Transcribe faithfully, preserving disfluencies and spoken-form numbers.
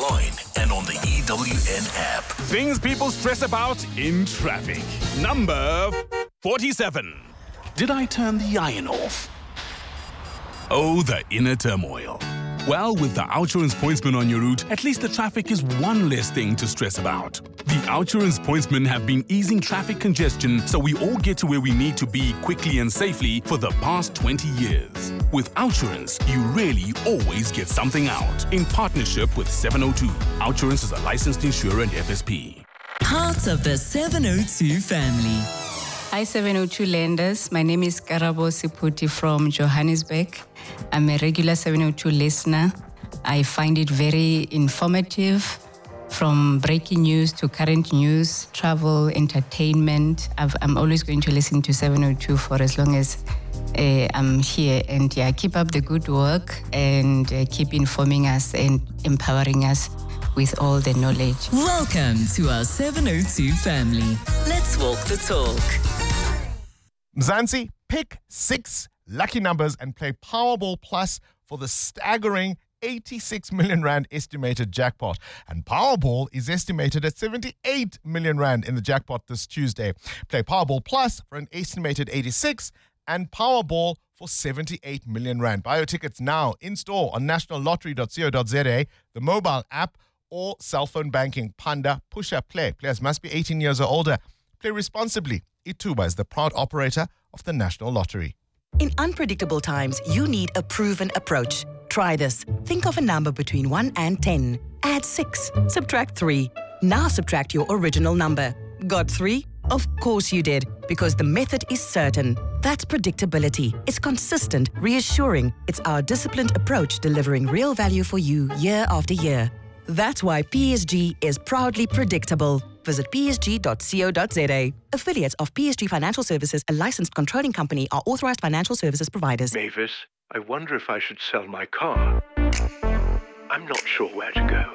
online and on the E W N app. Things people stress about in traffic. Number forty-seven. Did I turn the iron off? Oh, the inner turmoil. Well, with the Outsurance Pointsmen on your route, at least the traffic is one less thing to stress about. The Outsurance Pointsmen have been easing traffic congestion so we all get to where we need to be quickly and safely for the past twenty years. With Outsurance, you really always get something out. In partnership with seven oh two. Outsurance is a licensed insurer and F S P. Part of the seven oh two family. Hi, seven oh two lenders. My name is Karabo Siputi from Johannesburg. I'm a regular seven oh two listener. I find it very informative, from breaking news to current news, travel, entertainment. I've, I'm always going to listen to seven oh two for as long as uh, I'm here. And yeah, keep up the good work and uh, keep informing us and empowering us with all the knowledge. Welcome to our seven oh two family. Let's walk the talk. Mzansi, pick six lucky numbers and play Powerball Plus for the staggering eighty-six million rand estimated jackpot. And Powerball is estimated at seventy-eight million rand in the jackpot this Tuesday. Play Powerball Plus for an estimated eighty-six and Powerball for seventy-eight million rand. Buy your tickets now in store on national lottery dot co dot za, the mobile app, or cell phone banking. Panda, Pusha, Play. Players must be eighteen years or older. Play responsibly. Ituba is the proud operator of the National Lottery. In unpredictable times, you need a proven approach. Try this. Think of a number between one and ten. Add six. Subtract three. Now subtract your original number. Got three? Of course you did, because the method is certain. That's predictability. It's consistent, reassuring. It's our disciplined approach delivering real value for you year after year. That's why P S G is proudly predictable. Visit p s g dot co dot za. Affiliates of P S G Financial Services, a licensed controlling company, are authorized financial services providers. Mavis, I wonder if I should sell my car. I'm not sure where to go.